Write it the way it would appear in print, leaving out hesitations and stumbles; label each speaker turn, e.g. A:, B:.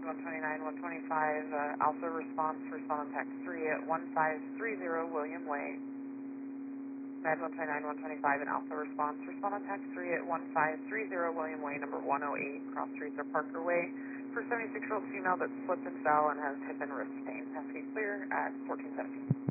A: Med 129, 125, Alpha response for respond on tax 3 at 1530 William Way. Med 129, 125, and Alpha response for respond on tax 3 at 1530 William Way, number 108, cross streets are Parker Way, for 76-year-old female that slipped and fell and has hip and wrist pain. Has to be clear at 1417.